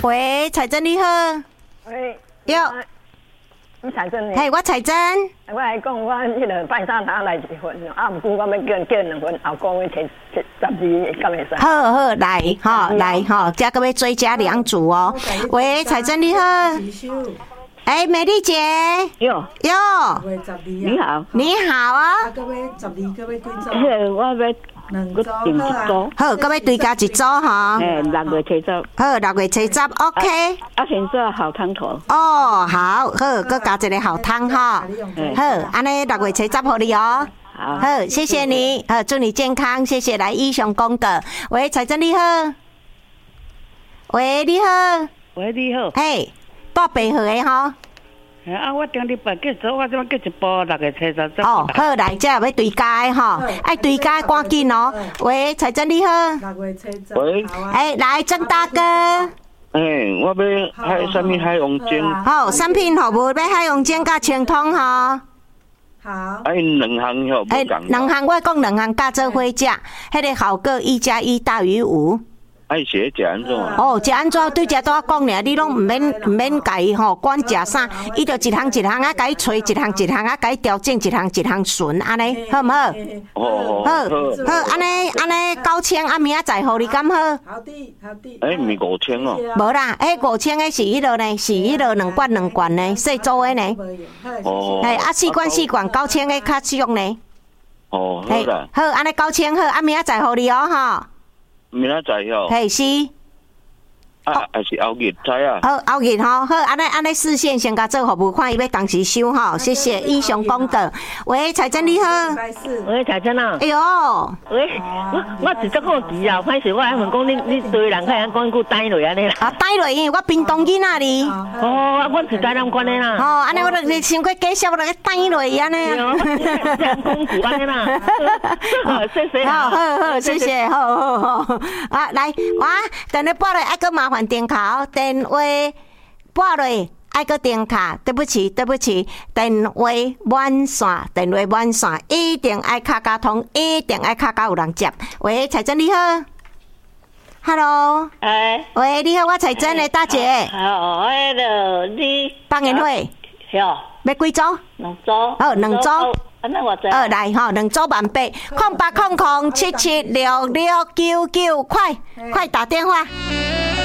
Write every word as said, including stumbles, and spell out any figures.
喂，彩珍你好。 喂。 哟。 你彩珍呢？ 嘿，我彩珍。 我来讲，我迄个拜三他来一份，啊，毋过我要叫叫两份，后个月七七十二，敢会使？ 好好来哈，来哈，加个要追加两组哦。喂，彩珍你好。哎，美丽姐。 哟哟。 你好。 你好啊。 个月十二个月几组？ 我要两组好。 好，个要追加一组哈。 哎，六月七十。 好，六月七十 ，OK。 啊，先做好汤头。 哦，好，好，搁加一个好汤哈。好，安尼六月七十好你哦。好，谢谢你，好，祝你健康，谢谢来英雄功德。喂，彩珍你好。喂，你好。 喂，你好。 嘿，报白号的吼。 啊！我顶礼拜结束，我即摆结一包六个七十。 哦，好，来，这要对加的吼，爱对加赶紧哦。喂，彩珍你好。 喂。 哎，来，曾大哥。 哎，我要海什么海洋煎？ 好，产品服务要海洋煎甲清汤吼。 好。 哎，两项要不讲。 两项我讲两项加做伙食，迄个效果一加一大于五。 爱食食安怎？ 哦，食安怎对食拄仔讲尔，你拢毋免毋免家己吼管食啥，伊就一项一项啊，家己吹一项一项啊，家己调整一项一项顺，安尼好毋好？ 哦， 好，好，安尼安尼九千啊，明仔载互你敢好？ 好的，好的。 哎，毋是五千哦。 无啦，迄五千迄是迄落呢，是迄落两罐两罐呢，细组的呢。 哦。 嘿，啊四罐四罐九千迄较俗呢。 哦，好啦。 好，安尼九千好，啊明仔载互你哦吼。 明仔载哦。 嘿是。 啊，还是后日知啊。 好，后日吼，好，安尼安尼视线先甲做服务，看伊要当时收吼，谢谢英雄功德。喂，彩珍你好。 喂，彩珍啊。 哎呦。 喂，我我是足好奇啊，歹势我爱问讲你你对人客人讲句呆落安尼啦。 啊，呆落因为我屏东囡仔哩。 哦，啊，我是台南关的啦。 哦，安尼我著想过介绍我著呆落安尼啊。 公主安尼啦。好，谢谢。 好好好，谢谢，好好好。啊，来，我等下拨落爱个麻烦。电卡电话拨落爱个电卡，对不起对不起，电话满线，电话满线，一定爱卡卡通，一定爱卡卡有人接。喂，彩珍你好 ，Hello， 哎， 喂，你好，我彩珍的大姐。 好，迄个你放年会， 哟， 要几组？ 两组。 好，两组。 安尼我知。 呃，来吼，两组万八，空八空空七七六六九九，快快打电话。